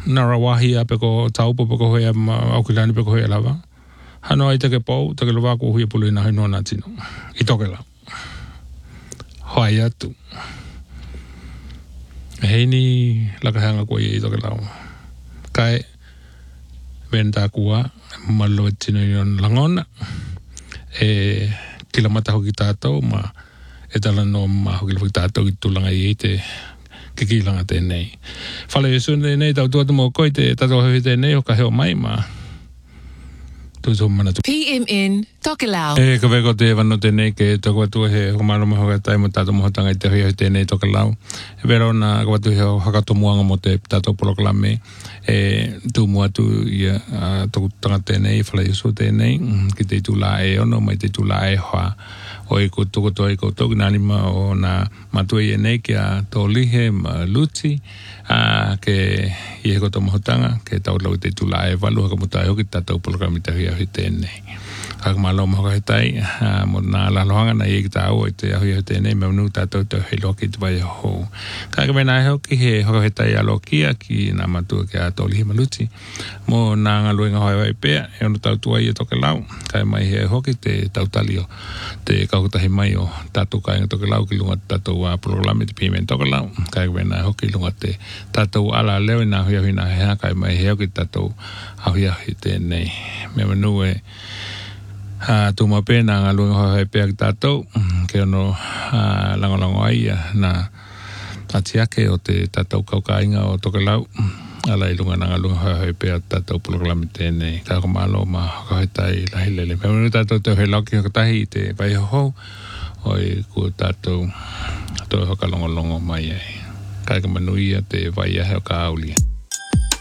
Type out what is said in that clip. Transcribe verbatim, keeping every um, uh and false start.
narawahia peko taupo peko hoia aukilani peko hoia lava. Hano ai take pau, take lava ko hui pulu ina hino na tino. I toke lau. Hoai atu. Heini lakahanga ko i toke lau. Kai venta kua malo tino yon langona. E kila mata hoki tātou ma e tala no ma hoki hoki tātou i tulanga i te kikilanga tēnei. Whale yesu tēnei tau tuatu mō koi te tātou hoi tēnei o ka heo mai ma tūtu mana tu. P M N Tokelau. E ka weko te wano tēnei ke toko atua he homaro mo hoka tai mo tātou mohotanga i te hoi hoi tēnei Tokelau. E wero na ka watu he hakato muanga mo te tātou polokalame e tū muatu i a toku tanga tēnei whale yesu tēnei ki te tūla e ono mai te tūla e hoa o i ko toko toa i ko toku nani ma o na matua i e nei ki a tō lihe ma luti a ke i he koto mohotanga ke tau lau te tūla e walu haka muta e hoki tātou polokalame te hoi hoi tēnei. Kaka malo mo ka tai mo na la loanga na i ta o te ahi te nei me nu ta to te he loki te vai ho. Kaka me na ho ki he ho he tai a lokia ki na matu ke a to li maluti. Mo na nga luenga ho vai pe e no tau tua i to ke lau. Kai mai he ho ki te tau talio te ka ta he mai o tatu ka to ke lau ki lunga tatu wa programa te pimento ke lau. Kai me na ho ki lunga te tatu ala leo na ho na he kai mai he ki tatu ahi ahi te nei. Me manu e Uh, tu ma pena ngā luenga hoi hoi pēr tātou, ke ono uh, langolango ai na atiake o te tātou kaukainga o Tokelau, ala i lunga ngā luenga hoi hoi pēr tātou polokalami tēnei, kā kamalo ma hoi tai lahi lele. Pēr manu tātou te hoi lauki hokatahi te vai ho oi ku tātou tō hoka longolongo mai ai. Kā ka manuia te vai ahe o ka aulia.